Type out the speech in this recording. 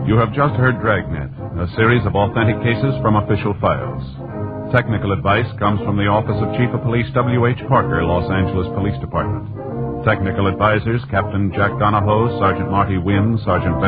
You have just heard Dragnet, a series of authentic cases from official files. Technical advice comes from the Office of Chief of Police W.H. Parker, Los Angeles Police Department. Technical advisors, Captain Jack Donahoe, Sergeant Marty Wynn, Sergeant